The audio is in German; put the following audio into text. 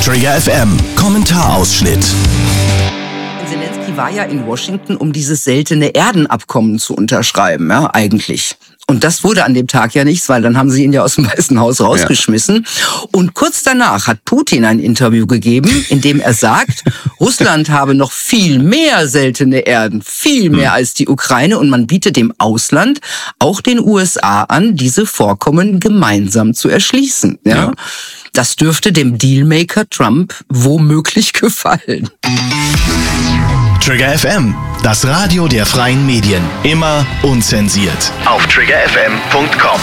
Trigger FM Kommentarausschnitt. Zelensky war ja in Washington, um dieses seltene Erdenabkommen zu unterschreiben, ja, eigentlich. Und das wurde an dem Tag ja nichts, weil dann haben sie ihn ja aus dem Weißen Haus rausgeschmissen. Ja. Und kurz danach hat Putin ein Interview gegeben, in dem er sagt, Russland habe noch viel mehr seltene Erden, viel mehr als die Ukraine. Und man bietet dem Ausland, auch den USA an, diese Vorkommen gemeinsam zu erschließen. Ja. Das dürfte dem Dealmaker Trump womöglich gefallen. Trigger FM, das Radio der freien Medien. Immer unzensiert. Auf triggerfm.com.